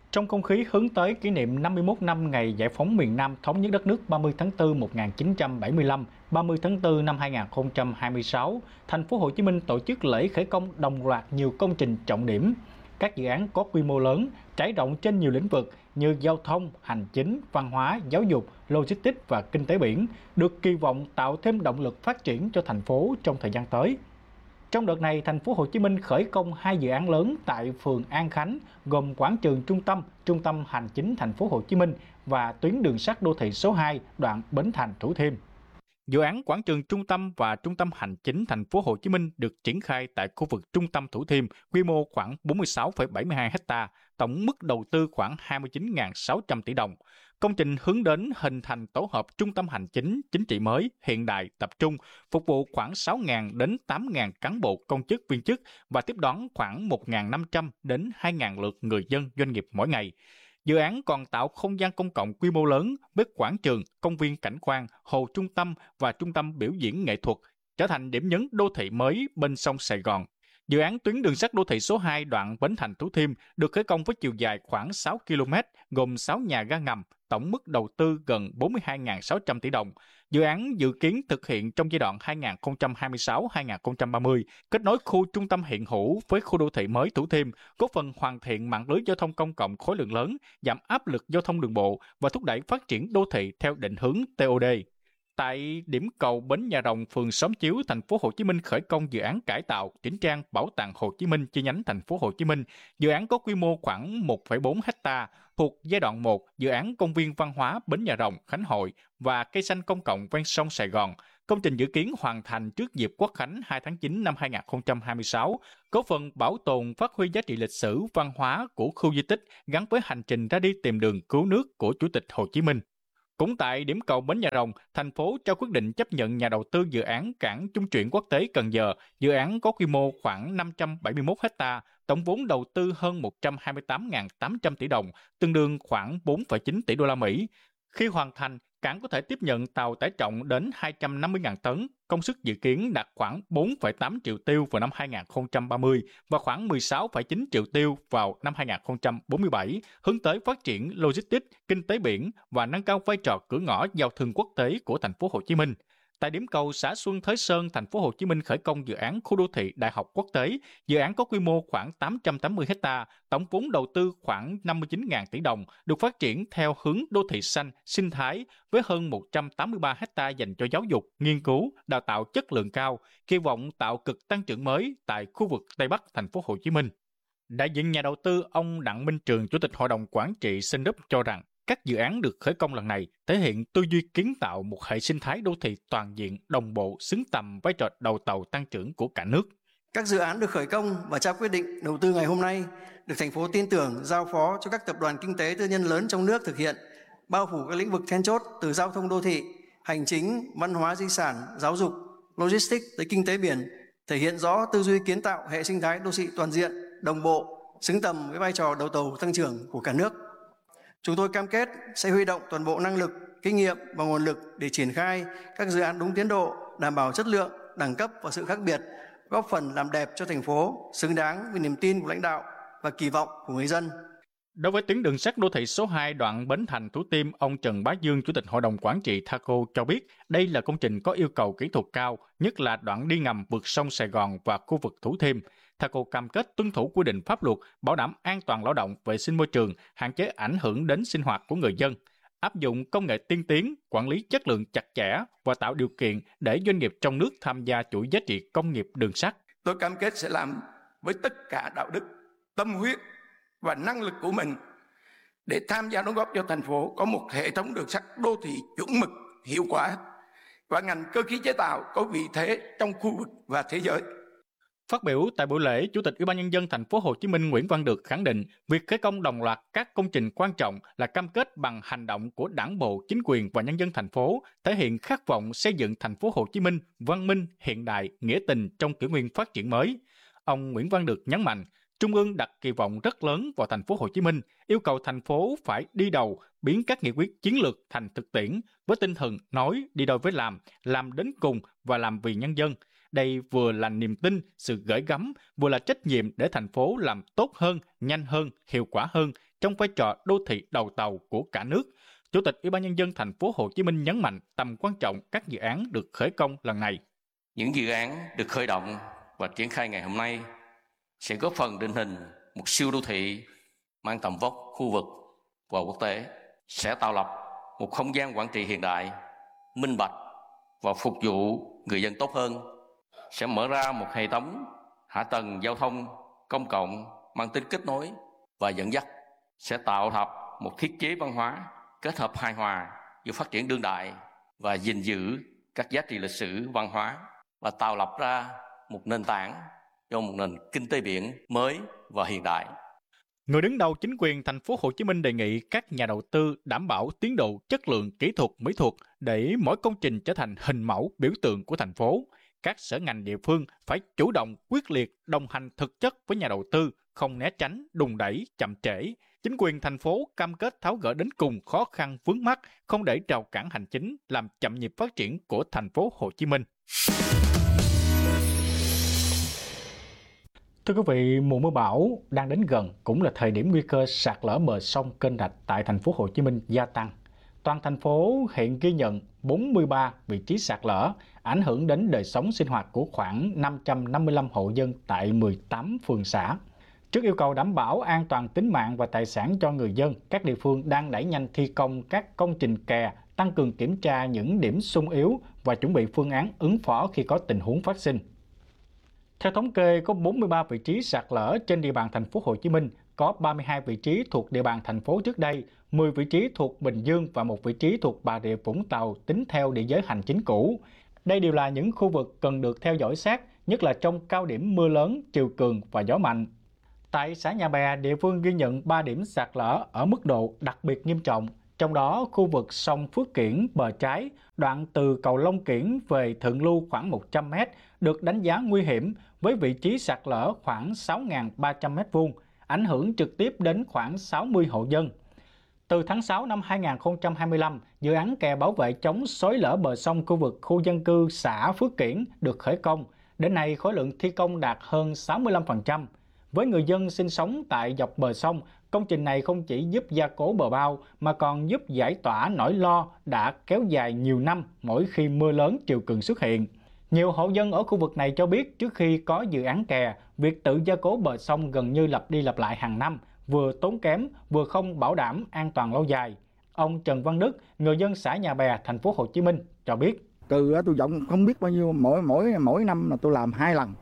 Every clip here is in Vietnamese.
Trong không khí hướng tới kỷ niệm 51 năm ngày giải phóng miền Nam thống nhất đất nước 30 tháng 4 1975, 30 tháng 4 năm 2026, thành phố Hồ Chí Minh tổ chức lễ khởi công đồng loạt nhiều công trình trọng điểm. Các dự án có quy mô lớn, trải rộng trên nhiều lĩnh vực như giao thông, hành chính, văn hóa, giáo dục, logistics và kinh tế biển, được kỳ vọng tạo thêm động lực phát triển cho thành phố trong thời gian tới. Trong đợt này, thành phố Hồ Chí Minh khởi công 2 dự án lớn tại phường An Khánh, gồm quảng trường trung tâm hành chính thành phố Hồ Chí Minh và tuyến đường sắt đô thị số 2 đoạn Bến Thành Thủ Thiêm. Dự án quảng trường trung tâm và trung tâm hành chính thành phố Hồ Chí Minh được triển khai tại khu vực trung tâm Thủ Thiêm, quy mô khoảng 46,72 ha, tổng mức đầu tư khoảng 29.600 tỷ đồng. Công trình hướng đến hình thành tổ hợp trung tâm hành chính chính trị mới, hiện đại, tập trung, phục vụ khoảng 6.000 đến 8.000 cán bộ công chức viên chức và tiếp đón khoảng 1.500 đến 2.000 lượt người dân doanh nghiệp mỗi ngày. Dự án còn tạo không gian công cộng quy mô lớn với quảng trường, công viên cảnh quan, hồ trung tâm và trung tâm biểu diễn nghệ thuật, trở thành điểm nhấn đô thị mới bên sông Sài Gòn. Dự án tuyến đường sắt đô thị số 2 đoạn Bến Thành Thủ Thiêm được khởi công với chiều dài khoảng 6 km, gồm 6 nhà ga ngầm, tổng mức đầu tư gần 42.600 tỷ đồng. Dự án dự kiến thực hiện trong giai đoạn 2026-2030, kết nối khu trung tâm hiện hữu với khu đô thị mới Thủ Thiêm, góp phần hoàn thiện mạng lưới giao thông công cộng khối lượng lớn, giảm áp lực giao thông đường bộ và thúc đẩy phát triển đô thị theo định hướng TOD. Tại điểm cầu Bến Nhà Rồng, phường Xóm Chiếu, thành phố Hồ Chí Minh khởi công dự án cải tạo, chỉnh trang Bảo tàng Hồ Chí Minh chi nhánh thành phố Hồ Chí Minh. Dự án có quy mô khoảng 1,4 ha, thuộc giai đoạn 1, dự án công viên văn hóa Bến Nhà Rồng, Khánh Hội và cây xanh công cộng ven sông Sài Gòn. Công trình dự kiến hoàn thành trước dịp Quốc khánh 2 tháng 9 năm 2026, góp phần bảo tồn phát huy giá trị lịch sử văn hóa của khu di tích gắn với hành trình ra đi tìm đường cứu nước của Chủ tịch Hồ Chí Minh. Cũng tại điểm cầu Bến Nhà Rồng, thành phố cho quyết định chấp nhận nhà đầu tư dự án cảng trung chuyển quốc tế Cần Giờ. Dự án có quy mô khoảng 571 ha, tổng vốn đầu tư hơn 128.800 tỷ đồng, tương đương khoảng 4,9 tỷ đô la Mỹ. Khi hoàn thành, cảng có thể tiếp nhận tàu tải trọng đến 250.000 tấn, công suất dự kiến đạt khoảng 4,8 triệu tiêu vào năm 2030 và khoảng 16,9 triệu tiêu vào năm 2047, hướng tới phát triển logistics, kinh tế biển và nâng cao vai trò cửa ngõ giao thương quốc tế của thành phố Hồ Chí Minh. Tại điểm cầu xã Xuân Thới Sơn, thành phố Hồ Chí Minh khởi công dự án khu đô thị Đại học Quốc tế. Dự án có quy mô khoảng 880 ha, tổng vốn đầu tư khoảng 59.000 tỷ đồng, được phát triển theo hướng đô thị xanh, sinh thái với hơn 183 ha dành cho giáo dục, nghiên cứu, đào tạo chất lượng cao, kỳ vọng tạo cực tăng trưởng mới tại khu vực Tây Bắc thành phố Hồ Chí Minh. Đại diện nhà đầu tư ông Đặng Minh Trường, Chủ tịch Hội đồng Quản trị Sun Group cho rằng các dự án được khởi công lần này thể hiện tư duy kiến tạo một hệ sinh thái đô thị toàn diện, đồng bộ, xứng tầm vai trò đầu tàu tăng trưởng của cả nước. Các dự án được khởi công và trao quyết định đầu tư ngày hôm nay được thành phố tin tưởng giao phó cho các tập đoàn kinh tế tư nhân lớn trong nước thực hiện, bao phủ các lĩnh vực then chốt từ giao thông đô thị, hành chính, văn hóa di sản, giáo dục, logistics tới kinh tế biển, thể hiện rõ tư duy kiến tạo hệ sinh thái đô thị toàn diện, đồng bộ, xứng tầm với vai trò đầu tàu tăng trưởng của cả nước. Chúng tôi cam kết sẽ huy động toàn bộ năng lực, kinh nghiệm và nguồn lực để triển khai các dự án đúng tiến độ, đảm bảo chất lượng, đẳng cấp và sự khác biệt, góp phần làm đẹp cho thành phố, xứng đáng với niềm tin của lãnh đạo và kỳ vọng của người dân. Đối với tuyến đường sắt đô thị số 2 đoạn Bến Thành Thủ Thiêm, ông Trần Bá Dương, Chủ tịch Hội đồng Quản trị Thaco cho biết đây là công trình có yêu cầu kỹ thuật cao, nhất là đoạn đi ngầm vượt sông Sài Gòn và khu vực Thủ Thiêm. Thaco cam kết tuân thủ quy định pháp luật, bảo đảm an toàn lao động, vệ sinh môi trường, hạn chế ảnh hưởng đến sinh hoạt của người dân, áp dụng công nghệ tiên tiến, quản lý chất lượng chặt chẽ và tạo điều kiện để doanh nghiệp trong nước tham gia chuỗi giá trị công nghiệp đường sắt. Tôi cam kết sẽ làm với tất cả đạo đức, tâm huyết và năng lực của mình để tham gia đóng góp cho thành phố có một hệ thống đường sắt đô thị chuẩn mực, hiệu quả và ngành cơ khí chế tạo có vị thế trong khu vực và thế giới. Phát biểu tại buổi lễ, Chủ tịch Ủy ban Nhân dân thành phố Hồ Chí Minh Nguyễn Văn Được khẳng định việc khởi công đồng loạt các công trình quan trọng là cam kết bằng hành động của Đảng bộ, chính quyền và nhân dân thành phố, thể hiện khát vọng xây dựng thành phố Hồ Chí Minh văn minh, hiện đại, nghĩa tình trong kỷ nguyên phát triển mới. Ông Nguyễn Văn Được nhấn mạnh, Trung ương đặt kỳ vọng rất lớn vào thành phố Hồ Chí Minh, yêu cầu thành phố phải đi đầu, biến các nghị quyết chiến lược thành thực tiễn với tinh thần nói đi đôi với làm đến cùng và làm vì nhân dân. Đây vừa là niềm tin, sự gởi gắm, vừa là trách nhiệm để thành phố làm tốt hơn, nhanh hơn, hiệu quả hơn, trong vai trò đô thị đầu tàu của cả nước. Chủ tịch Ủy ban Nhân dân thành phố Hồ Chí Minh nhấn mạnh tầm quan trọng các dự án được khởi công lần này. Những dự án được khởi động và triển khai ngày hôm nay sẽ góp phần định hình một siêu đô thị mang tầm vóc khu vực và quốc tế, sẽ tạo lập một không gian quản trị hiện đại, minh bạch và phục vụ người dân tốt hơn, sẽ mở ra một hệ thống hạ tầng giao thông công cộng mang tính kết nối và dẫn dắt, sẽ tạo lập một thiết chế văn hóa kết hợp hài hòa giữa phát triển đương đại và gìn giữ các giá trị lịch sử văn hóa, và tạo lập ra một nền tảng cho một nền kinh tế biển mới và hiện đại. Người đứng đầu chính quyền thành phố Hồ Chí Minh đề nghị các nhà đầu tư đảm bảo tiến độ, chất lượng, kỹ thuật, mỹ thuật để mỗi công trình trở thành hình mẫu, biểu tượng của thành phố. Các sở ngành địa phương phải chủ động, quyết liệt, đồng hành thực chất với nhà đầu tư, không né tránh, đùn đẩy, chậm trễ. Chính quyền thành phố cam kết tháo gỡ đến cùng khó khăn vướng mắc, không để rào cản hành chính làm chậm nhịp phát triển của thành phố Hồ Chí Minh. Thưa quý vị, mùa mưa bão đang đến gần cũng là thời điểm nguy cơ sạt lở bờ sông kênh rạch tại thành phố Hồ Chí Minh gia tăng. Toàn thành phố hiện ghi nhận 43 vị trí sạt lở, ảnh hưởng đến đời sống sinh hoạt của khoảng 555 hộ dân tại 18 phường xã. Trước yêu cầu đảm bảo an toàn tính mạng và tài sản cho người dân, các địa phương đang đẩy nhanh thi công các công trình kè, tăng cường kiểm tra những điểm xung yếu và chuẩn bị phương án ứng phó khi có tình huống phát sinh. Theo thống kê, có 43 vị trí sạt lở trên địa bàn thành phố Hồ Chí Minh, có 32 vị trí thuộc địa bàn thành phố trước đây, 10 vị trí thuộc Bình Dương và 1 vị trí thuộc Bà Rịa Vũng Tàu tính theo địa giới hành chính cũ. Đây đều là những khu vực cần được theo dõi sát, nhất là trong cao điểm mưa lớn, triều cường và gió mạnh. Tại xã Nhà Bè, địa phương ghi nhận 3 điểm sạt lở ở mức độ đặc biệt nghiêm trọng. Trong đó, khu vực sông Phước Kiển bờ trái, đoạn từ cầu Long Kiển về thượng lưu khoảng 100 m, được đánh giá nguy hiểm với vị trí sạt lở khoảng 6.300 m2, ảnh hưởng trực tiếp đến khoảng 60 hộ dân. Từ tháng 6 năm 2025, dự án kè bảo vệ chống xói lở bờ sông khu vực khu dân cư xã Phước Kiển được khởi công. Đến nay, khối lượng thi công đạt hơn 65%. Với người dân sinh sống tại dọc bờ sông, công trình này không chỉ giúp gia cố bờ bao mà còn giúp giải tỏa nỗi lo đã kéo dài nhiều năm mỗi khi mưa lớn triều cường xuất hiện. Nhiều hộ dân ở khu vực này cho biết trước khi có dự án kè, việc tự gia cố bờ sông gần như lặp đi lặp lại hàng năm, vừa tốn kém vừa không bảo đảm an toàn lâu dài. Ông Trần Văn Đức, người dân xã Nhà Bè, thành phố Hồ Chí Minh cho biết: Từ tôi dọn không biết bao nhiêu, mỗi năm là tôi làm 2 lần.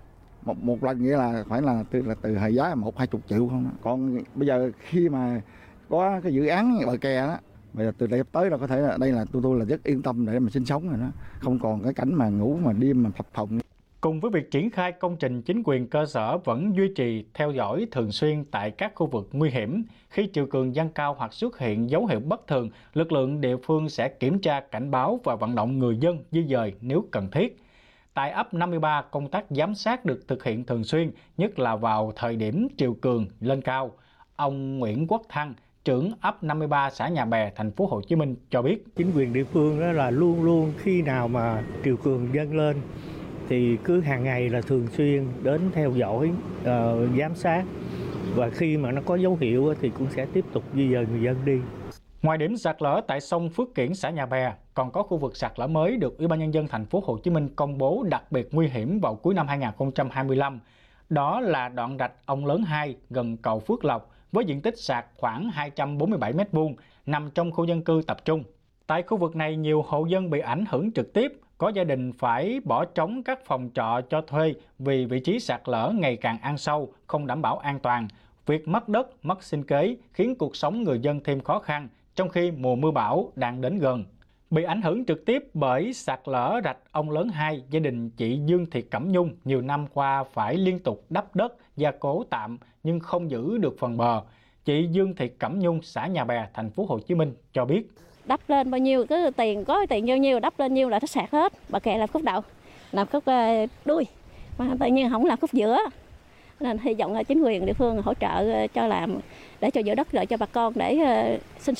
Một lần nghĩa là phải là từ thời giá 1-20 triệu không đó. Còn bây giờ khi mà có cái dự án bờ kè đó, bây giờ từ đây tới là có thể là đây là tôi là rất yên tâm để mà sinh sống rồi đó, không còn cái cảnh mà ngủ mà đêm mà phập phồng. Cùng với việc triển khai công trình, chính quyền cơ sở vẫn duy trì theo dõi thường xuyên tại các khu vực nguy hiểm. Khi triều cường dâng cao hoặc xuất hiện dấu hiệu bất thường, lực lượng địa phương sẽ kiểm tra, cảnh báo và vận động người dân di dời nếu cần thiết. Tại ấp 53, công tác giám sát được thực hiện thường xuyên, nhất là vào thời điểm triều cường lên cao. Ông Nguyễn Quốc Thăng, trưởng ấp 53 xã Nhà Bè, thành phố Hồ Chí Minh cho biết: Chính quyền địa phương đó là luôn luôn khi nào mà triều cường dâng lên thì cứ hàng ngày là thường xuyên đến theo dõi, giám sát, và khi mà nó có dấu hiệu thì cũng sẽ tiếp tục di dời người dân đi. Ngoài điểm sạt lở tại sông Phước Kiển xã Nhà Bè, còn có khu vực sạt lở mới được Ủy ban Nhân dân thành phố Hồ Chí Minh công bố đặc biệt nguy hiểm vào cuối năm 2025. Đó là đoạn rạch Ông Lớn 2 gần cầu Phước Lộc với diện tích sạt khoảng 247 m2, nằm trong khu dân cư tập trung. Tại khu vực này, nhiều hộ dân bị ảnh hưởng trực tiếp, có gia đình phải bỏ trống các phòng trọ cho thuê vì vị trí sạt lở ngày càng ăn sâu, không đảm bảo an toàn. Việc mất đất, mất sinh kế khiến cuộc sống người dân thêm khó khăn, trong khi mùa mưa bão đang đến gần. Bị ảnh hưởng trực tiếp bởi sạt lở rạch Ông Lớn 2, gia đình chị Dương Thị Cẩm Nhung nhiều năm qua phải liên tục đắp đất, gia cố tạm nhưng không giữ được phần bờ. Chị Dương Thị Cẩm Nhung, xã Nhà Bè, thành phố Hồ Chí Minh cho biết: Đắp lên bao nhiêu, cứ có tiền bao nhiêu đắp lên nhiêu là nó sạt hết. Bà kệ làm khúc đầu, làm khúc đuôi, mà tự nhiên không làm khúc giữa. Nên hy vọng là chính quyền địa phương hỗ trợ cho làm để cho giữ đất lợi cho bà con để sinh sống.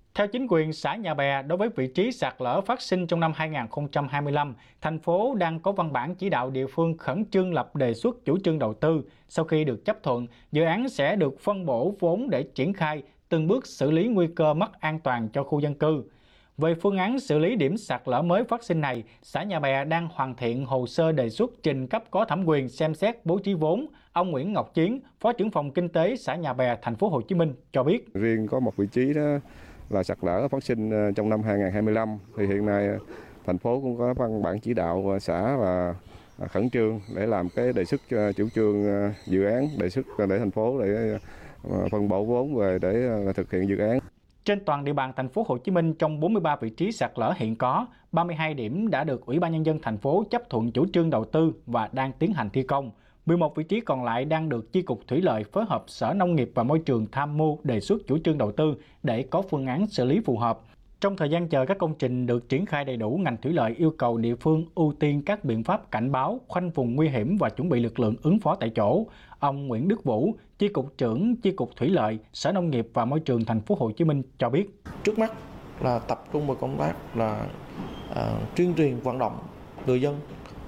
Theo chính quyền xã Nhà Bè, đối với vị trí sạt lở phát sinh trong năm 2025, thành phố đang có văn bản chỉ đạo địa phương khẩn trương lập đề xuất chủ trương đầu tư. Sau khi được chấp thuận, dự án sẽ được phân bổ vốn để triển khai từng bước xử lý nguy cơ mất an toàn cho khu dân cư. Về phương án xử lý điểm sạt lở mới phát sinh này, xã Nhà Bè đang hoàn thiện hồ sơ đề xuất trình cấp có thẩm quyền xem xét bố trí vốn. Ông Nguyễn Ngọc Chiến, Phó trưởng phòng Kinh tế xã Nhà Bè, thành phố Hồ Chí Minh cho biết. Riêng có một vị trí đó là sạt lở phát sinh trong năm 2025 thì hiện nay thành phố cũng có văn bản chỉ đạo xã và khẩn trương để làm cái đề xuất chủ trương dự án, đề xuất để thành phố để phân bổ vốn về để thực hiện dự án. Trên toàn địa bàn thành phố Hồ Chí Minh, trong 43 vị trí sạt lở hiện có, 32 điểm đã được Ủy ban Nhân dân thành phố chấp thuận chủ trương đầu tư và đang tiến hành thi công. 11 vị trí còn lại đang được Chi cục Thủy lợi phối hợp Sở Nông nghiệp và Môi trường tham mưu đề xuất chủ trương đầu tư để có phương án xử lý phù hợp. Trong thời gian chờ các công trình được triển khai đầy đủ, ngành thủy lợi yêu cầu địa phương ưu tiên các biện pháp cảnh báo, khoanh vùng nguy hiểm và chuẩn bị lực lượng ứng phó tại chỗ. Ông Nguyễn Đức Vũ, Chi cục trưởng Chi cục Thủy lợi, Sở Nông nghiệp và Môi trường thành phố Hồ Chí Minh cho biết. Trước mắt là tập trung vào công tác là tuyên truyền vận động người dân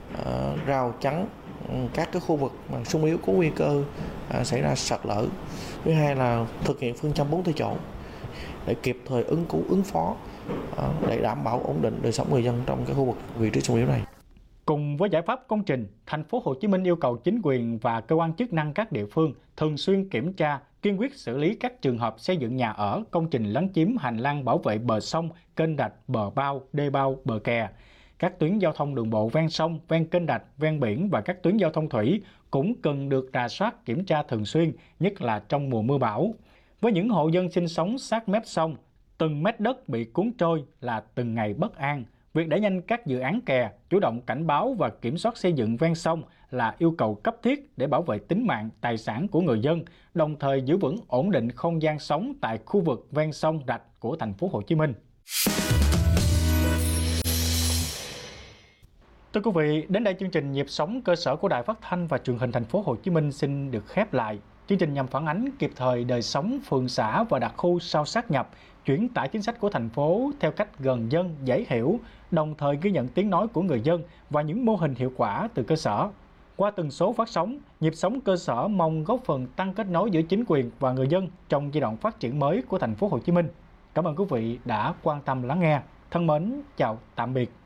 rào chắn các cái khu vực mà xung yếu có nguy cơ xảy ra sạt lở. Thứ hai là thực hiện phương châm 4 tại chỗ để kịp thời ứng phó để đảm bảo ổn định đời sống người dân trong cái khu vực vị trí xung yếu này. Cùng với giải pháp công trình, thành phố Hồ Chí Minh yêu cầu chính quyền và cơ quan chức năng các địa phương thường xuyên kiểm tra, kiên quyết xử lý các trường hợp xây dựng nhà ở, công trình lấn chiếm hành lang bảo vệ bờ sông, kênh rạch, bờ bao, đê bao, bờ kè. Các tuyến giao thông đường bộ ven sông, ven kênh rạch, ven biển và các tuyến giao thông thủy cũng cần được rà soát kiểm tra thường xuyên, nhất là trong mùa mưa bão. Với những hộ dân sinh sống sát mép sông, từng mét đất bị cuốn trôi là từng ngày bất an. Việc đẩy nhanh các dự án kè, chủ động cảnh báo và kiểm soát xây dựng ven sông là yêu cầu cấp thiết để bảo vệ tính mạng, tài sản của người dân, đồng thời giữ vững ổn định không gian sống tại khu vực ven sông rạch của thành phố Hồ Chí Minh. Thưa quý vị, đến đây chương trình Nhịp sống cơ sở của Đài Phát thanh và Truyền hình thành phố Hồ Chí Minh xin được khép lại. Chương trình nhằm phản ánh kịp thời đời sống phường xã và đặc khu sau sát nhập, chuyển tải chính sách của thành phố theo cách gần dân, dễ hiểu, đồng thời ghi nhận tiếng nói của người dân và những mô hình hiệu quả từ cơ sở. Qua từng số phát sóng, Nhịp sống cơ sở mong góp phần tăng kết nối giữa chính quyền và người dân trong giai đoạn phát triển mới của thành phố Hồ Chí Minh. Cảm ơn quý vị đã quan tâm lắng nghe. Thân mến, chào tạm biệt.